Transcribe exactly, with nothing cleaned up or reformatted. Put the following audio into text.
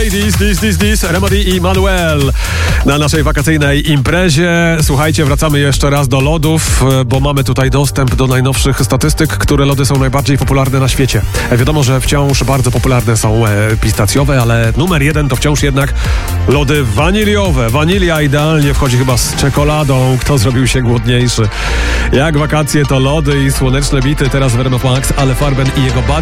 This, this, this, this, Remedy i Manuel na naszej wakacyjnej imprezie. Słuchajcie, wracamy jeszcze raz do lodów, bo mamy tutaj dostęp do najnowszych statystyk, które lody są najbardziej popularne na świecie. Wiadomo, że wciąż bardzo popularne są pistacjowe, ale numer jeden to wciąż jednak lody waniliowe. Wanilia idealnie wchodzi chyba z czekoladą. Kto zrobił się głodniejszy? Jak wakacje to lody i słoneczne bity, teraz w R M F Max, ale Farben i jego bad